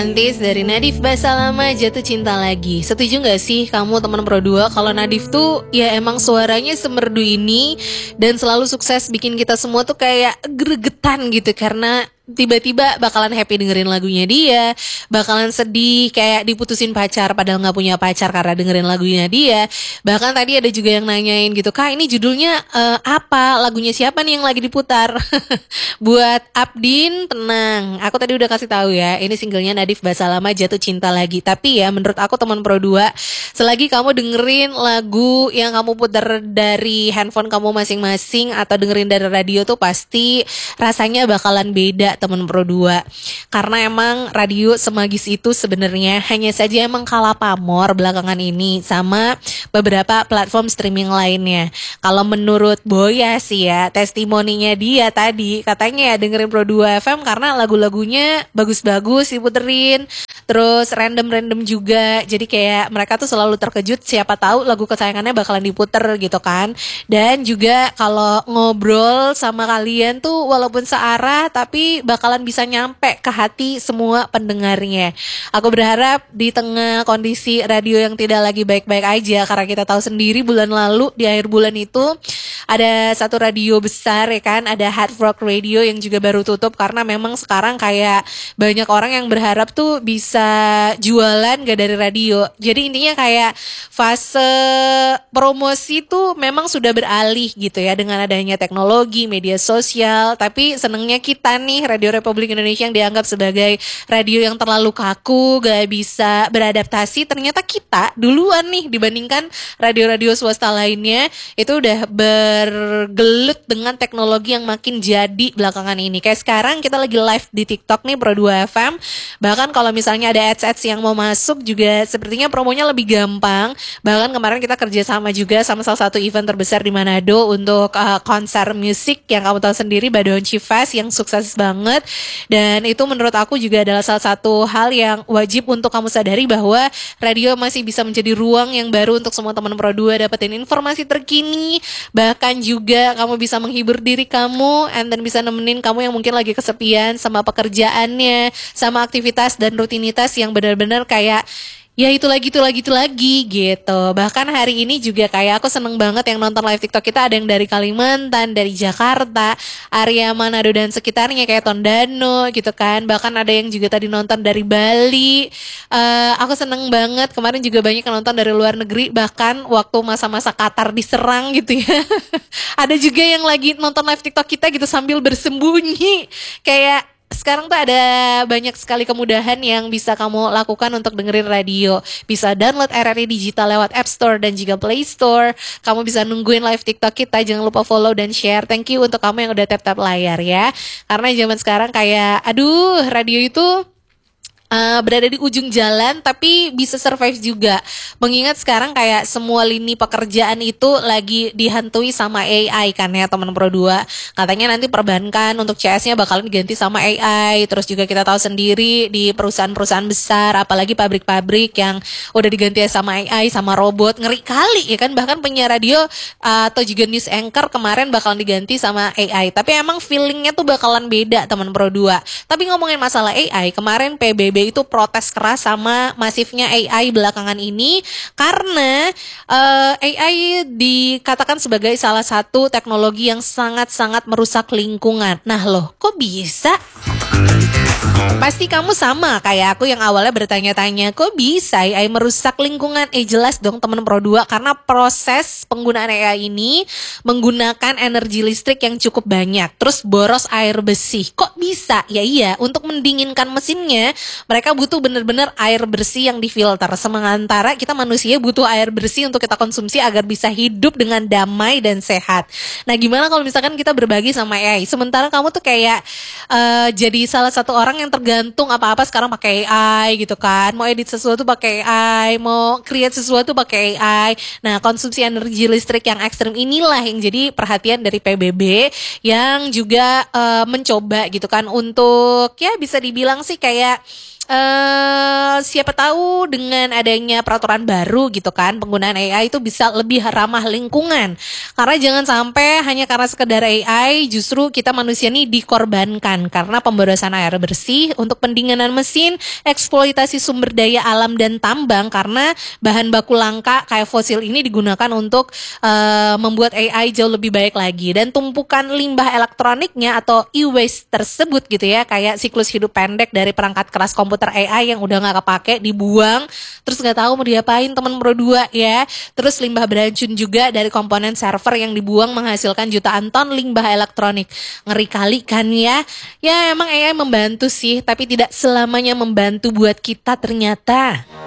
Romantis dari Nadif Basalama, Jatuh Cinta Lagi. Setuju gak sih kamu teman Pro 2 kalau Nadif tuh ya emang suaranya semerdu ini dan selalu sukses bikin kita semua tuh kayak gregetan gitu karena tiba-tiba bakalan happy dengerin lagunya dia, bakalan sedih kayak diputusin pacar padahal gak punya pacar karena dengerin lagunya dia. Bahkan tadi ada juga yang nanyain gitu, Kak ini judulnya apa? Lagunya siapa nih yang lagi diputar? Buat Abdin, tenang, aku tadi udah kasih tahu ya, ini singlenya Nadif Basalama, Jatuh Cinta Lagi. Tapi ya menurut aku teman Pro 2, selagi kamu dengerin lagu yang kamu putar dari handphone kamu masing-masing atau dengerin dari radio tuh pasti rasanya bakalan beda teman Pro 2. Karena emang radio semagis itu sebenarnya, hanya saja emang kalah pamor belakangan ini sama beberapa platform streaming lainnya. Kalau menurut Boya sih ya, testimoninya dia tadi katanya ya dengerin Pro 2 FM karena lagu-lagunya bagus-bagus diputerin, terus random-random juga. Jadi kayak mereka tuh selalu terkejut siapa tahu lagu kesayangannya bakalan diputer gitu kan. Dan juga kalau ngobrol sama kalian tuh walaupun searah tapi bakalan bisa nyampe ke hati semua pendengarnya. Aku berharap di tengah kondisi radio yang tidak lagi baik-baik aja, karena kita tahu sendiri bulan lalu di akhir bulan itu ada satu radio besar ya kan, ada Hard Rock Radio yang juga baru tutup karena memang sekarang kayak banyak orang yang berharap tuh bisa jualan gak dari radio. Jadi intinya kayak fase promosi tuh memang sudah beralih gitu ya dengan adanya teknologi, media sosial. Tapi senengnya kita nih Radio Republik Indonesia yang dianggap sebagai radio yang terlalu kaku, gak bisa beradaptasi, ternyata kita duluan nih dibandingkan radio-radio swasta lainnya itu udah bergelut dengan teknologi yang makin jadi belakangan ini. Kayak sekarang kita lagi live di TikTok nih Pro 2 FM. Bahkan kalau misalnya ada ads-ads yang mau masuk juga sepertinya promonya lebih gampang. Bahkan kemarin kita kerjasama juga sama salah satu event terbesar di Manado untuk konser musik yang kamu tahu sendiri, Badonchi Fest, yang sukses banget. Dan itu menurut aku juga adalah salah satu hal yang wajib untuk kamu sadari bahwa radio masih bisa menjadi ruang yang baru untuk semua teman Pro 2 dapetin informasi terkini. Bahkan juga kamu bisa menghibur diri kamu and then bisa nemenin kamu yang mungkin lagi kesepian sama pekerjaannya, sama aktivitas dan rutinitas yang benar-benar kayak ya itu lagi gitu. Bahkan hari ini juga kayak aku seneng banget yang nonton live TikTok kita ada yang dari Kalimantan, dari Jakarta, area Manado dan sekitarnya kayak Tondano gitu kan. Bahkan ada yang juga tadi nonton dari Bali. Aku seneng banget kemarin juga banyak yang nonton dari luar negeri. Bahkan waktu masa-masa Qatar diserang gitu ya. Ada juga yang lagi nonton live TikTok kita gitu sambil bersembunyi. Kayak sekarang tuh ada banyak sekali kemudahan yang bisa kamu lakukan untuk dengerin radio. Bisa download RRI Digital lewat App Store dan juga Play Store. Kamu bisa nungguin live TikTok kita, jangan lupa follow dan share. Thank you untuk kamu yang udah tap-tap layar ya. Karena zaman sekarang kayak aduh, radio itu berada di ujung jalan tapi bisa survive juga. Mengingat sekarang kayak semua lini pekerjaan itu lagi dihantui sama AI kan ya teman Pro 2. Katanya nanti perbankan untuk CS-nya bakalan diganti sama AI. Terus juga kita tahu sendiri di perusahaan-perusahaan besar, apalagi pabrik-pabrik yang udah diganti sama AI, sama robot. Ngeri kali ya kan, bahkan penyiar radio atau juga news anchor kemarin bakalan diganti sama AI. Tapi emang feelingnya tuh bakalan beda teman Pro 2. Tapi ngomongin masalah AI, kemarin PBB itu protes keras sama masifnya AI belakangan ini karena AI dikatakan sebagai salah satu teknologi yang sangat-sangat merusak lingkungan. Nah loh, kok bisa? Pasti kamu sama kayak aku yang awalnya bertanya-tanya, kok bisa AI merusak lingkungan? Jelas dong teman Pro 2, karena proses penggunaan AI ini menggunakan energi listrik yang cukup banyak, terus boros air bersih. Kok bisa? Ya iya, untuk mendinginkan mesinnya mereka butuh bener-bener air bersih yang difilter. Sementara kita manusia butuh air bersih untuk kita konsumsi agar bisa hidup dengan damai dan sehat. Nah gimana kalau misalkan kita berbagi sama AI, sementara kamu tuh kayak jadi salah satu orang yang tergantung apa-apa sekarang pakai AI gitu kan. Mau edit sesuatu pakai AI, mau create sesuatu pakai AI. Nah konsumsi energi listrik yang ekstrim inilah yang jadi perhatian dari PBB yang juga mencoba gitu kan untuk ya bisa dibilang sih kayak siapa tahu dengan adanya peraturan baru gitu kan, penggunaan AI itu bisa lebih ramah lingkungan. Karena jangan sampai hanya karena sekedar AI justru kita manusia nih dikorbankan karena pemborosan air bersih untuk pendinginan mesin, eksploitasi sumber daya alam dan tambang karena bahan baku langka kayak fosil ini digunakan untuk membuat AI jauh lebih baik lagi, dan tumpukan limbah elektroniknya atau e-waste tersebut gitu ya, kayak siklus hidup pendek dari perangkat keras komputer AI yang udah nggak kepake dibuang, terus nggak tahu mau diapain teman Pro 2 ya. Terus limbah beracun juga dari komponen server yang dibuang menghasilkan jutaan ton limbah elektronik. Ngeri kali kan ya. Ya emang AI membantu sih, tapi tidak selamanya membantu buat kita ternyata.